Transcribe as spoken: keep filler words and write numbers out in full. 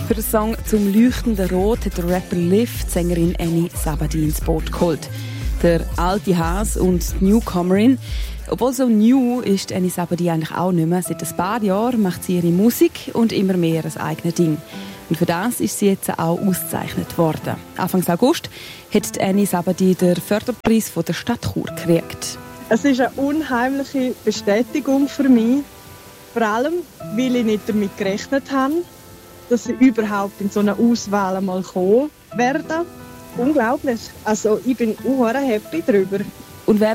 Für den Song «Zum leuchtenden Rot» hat der Rapper Liv die Sängerin Annie Sabadin ins Boot geholt. Der alte Has und die Newcomerin. Obwohl so new ist Annie Sabadin eigentlich auch nicht mehr. Seit ein paar Jahren macht sie ihre Musik und immer mehr ein eigenes Ding. Und für das ist sie jetzt auch ausgezeichnet worden. Anfang August hat Annie Sabadin den Förderpreis von der Stadt Chur gekriegt. Es ist eine unheimliche Bestätigung für mich. Vor allem, weil ich nicht damit gerechnet habe, dass ich überhaupt in so eine Auswahl einmal kommen werde. Unglaublich. Also ich bin sehr happy darüber. Und wer